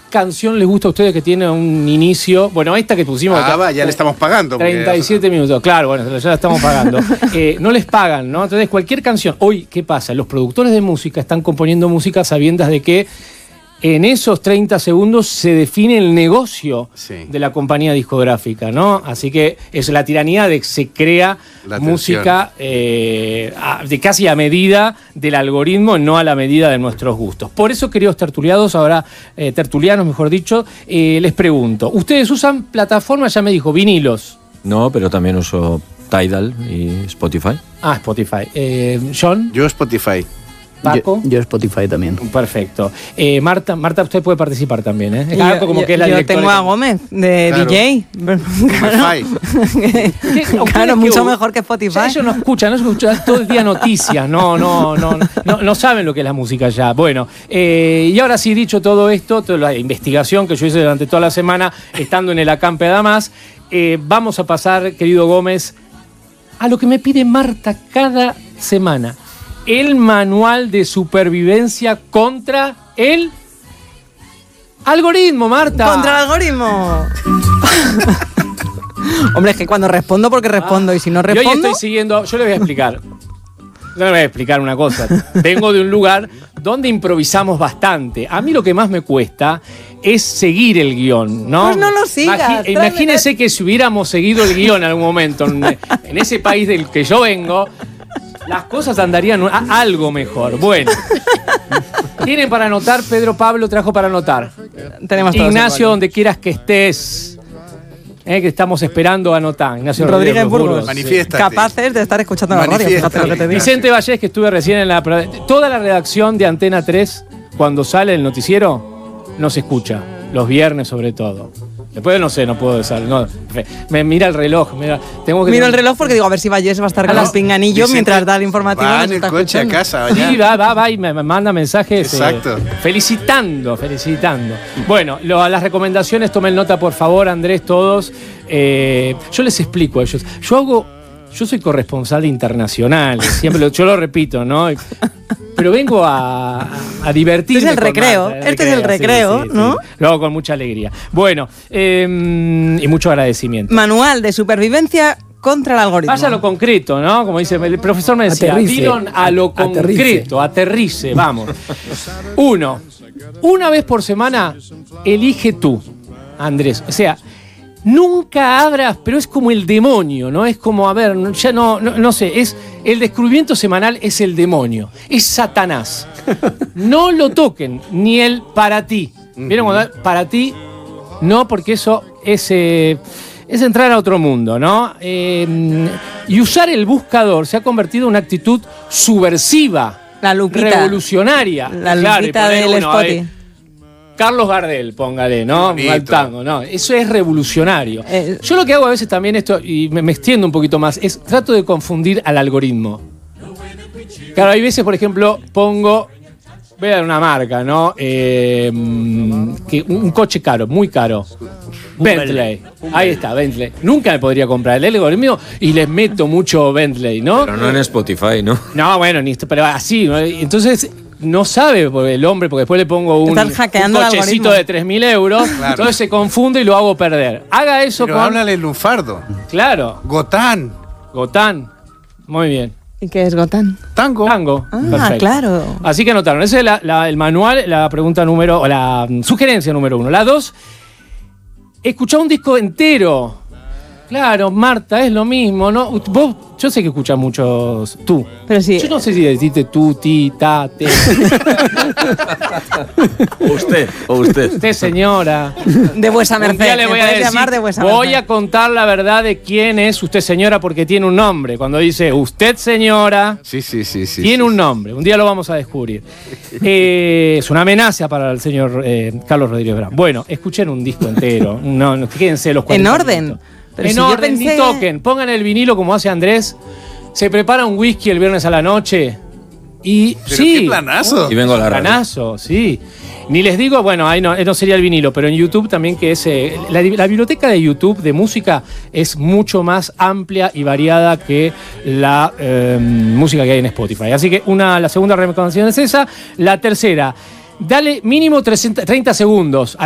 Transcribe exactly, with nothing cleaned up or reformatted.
canción les gusta a ustedes que tiene un inicio? Bueno, esta que pusimos Ah, acá, va, ya le estamos pagando. porque- treinta y siete minutos, claro, bueno, ya la estamos pagando. Eh, no les pagan, ¿no? Entonces, cualquier canción. Hoy, ¿qué pasa? Los productores de música están componiendo música sabiendas de que en esos treinta segundos se define el negocio Sí. de la compañía discográfica, ¿no? Así que es la tiranía de que se crea La música eh, a- de casi a medida del algoritmo, no a la medida de nuestros gustos. Por eso, queridos tertuliados, ahora eh, tertulianos, mejor dicho, eh, les pregunto, ¿ustedes usan plataformas? Ya me dijo, vinilos. No, pero también uso Tidal y Spotify. Ah, Spotify. Eh, John, Yo Spotify. Paco. Yo, yo Spotify también. Perfecto. Eh, Marta, Marta, usted puede participar también, ¿eh? Yo, Claro, como yo- que es la yo directora tengo de- a Gómez de Claro. D J. ¿Qué? Claro, ¿Ustedes mucho qué? mejor que Ya Spotify. ellos no escuchan, no escuchan todo el día noticias, no, no, no, no, no saben lo que es la música ya. Bueno, eh, y ahora sí, dicho todo esto, toda la investigación que yo hice durante toda la semana, estando en el acampe de Damas, eh, vamos a pasar, querido Gómez, a lo que me pide Marta cada semana. El manual de supervivencia contra el algoritmo, Marta. Contra el algoritmo. Hombre, es que cuando respondo, porque respondo. Y si no Y hoy respondo. estoy siguiendo, yo les voy a explicar. Yo les voy a explicar una cosa. Vengo de un lugar donde improvisamos bastante. A mí lo que más me cuesta es seguir el guión, ¿no? Pues no lo sigas, tráeme- Imagínense que si hubiéramos seguido el guión en algún momento en, en ese país del que yo vengo, las cosas andarían a- algo mejor. Bueno. ¿Tienen para anotar? Pedro Pablo trajo para anotar. Tenemos todos Ignacio, igual. donde quieras que estés. Eh, que estamos esperando anotar. Ignacio Rodríguez Burgos. Burgos. Sí. Manifiéstate. Capaces de estar escuchando la radio. Manifiéstate. Fíjate lo que te digo. Vicente Vallés, que estuve recién en la... Toda la redacción de Antena tres, cuando sale el noticiero, no se escucha. Los viernes, sobre todo. Después no sé, no puedo saber. No, me mira el reloj. Mira, tengo que Miro el reloj porque digo, a ver si Vallés va a estar A con las- el pinganillo Vicente mientras da el informativo. Va nos en el está coche a escuchando. casa, vaya. Sí, va, va, va y me me manda mensajes. eh, Exacto. felicitando, felicitando. Bueno, lo- a las recomendaciones, tomen nota, por favor, Andrés, todos. Eh, yo les explico a ellos. Yo hago. Yo soy corresponsal internacional, siempre lo, yo lo repito, ¿no? Pero vengo a, a divertirme. Este es el con recreo, Marta, este es el recreo, ¿no? Lo hago con mucha alegría. Bueno, eh, y mucho agradecimiento. Manual de supervivencia contra el algoritmo. Vaya a lo concreto, ¿no? Como dice el profesor, me decía, Aterrice. Dillon, a lo Aterrice. concreto, aterrice, vamos. Uno, una vez por semana, elige tú, Andrés. O sea, nunca abras, pero es como el demonio, ¿no? Es como, a ver, ya no, no, no sé, es el descubrimiento semanal es el demonio, es Satanás. No lo toquen, ni el para ti. ¿Vieron cuando para ti? No, porque eso es, eh, es entrar a otro mundo, ¿no? Eh, y usar el buscador se ha convertido en una actitud subversiva, La lupita. revolucionaria. La Claro, y lupita poner del uno, a ver, Spotify. Carlos Gardel, póngale, ¿no? Bonito. Al tango, ¿no? Eso es revolucionario. Eh, Yo lo que hago a veces también esto, y me, me extiendo un poquito más, es trato de confundir al algoritmo. Claro, hay veces, por ejemplo, pongo, voy a dar una marca, ¿no? Eh, que un, un coche caro, muy caro. Bentley. Ahí está, Bentley. Nunca me podría comprar el algoritmo y les meto mucho Bentley, ¿no? Pero no en Spotify, ¿no? No, bueno, ni, pero así, ¿no? Entonces no sabe porque el hombre, porque después le pongo un, Estás un hackeando el cochecito algoritmo. de tres mil euros, Claro. entonces se confunde y lo hago perder. Haga eso Pero con... háblale lunfardo. Claro, Gotán. Gotán. Muy bien. ¿Y qué es Gotán? Tango. Tango. Ah, Perfecto. claro. Así que anotaron. Ese es la- la- el manual, la pregunta número, o la mm, sugerencia número uno. La dos, escuchá un disco entero. Claro, Marta, es lo mismo, ¿no? Vos, yo sé que escuchás muchos tú. Pero sí. Yo no sé si deciste tú, ti, ta, te. O usted, o usted. Usted, señora. De vuesa Un día merced. le me voy a puedes decir, llamar de vuesa voy merced. a contar la verdad de quién es usted, señora, porque tiene un nombre. Cuando dice usted, señora, Sí, sí, sí, sí. tiene sí, un sí. nombre. Un día lo vamos a descubrir. Eh, es una amenaza para el señor eh, Carlos Rodríguez Brown. Bueno, escuchen un disco entero. No, no, fíjense los En cuarenta orden. minutos. Pero En si yo orden, ni pensé- toquen. Pongan el vinilo como hace Andrés. Se prepara un whisky el viernes a la noche. Y Pero sí. qué planazo. Y vengo a la radio. Planazo, sí. Ni les digo, bueno, ahí no, no sería el vinilo, pero en YouTube también que es... eh, la, la biblioteca de YouTube de música es mucho más amplia y variada que la eh, música que hay en Spotify. Así que una, la segunda recomendación es esa. La tercera, dale mínimo trescientos, treinta segundos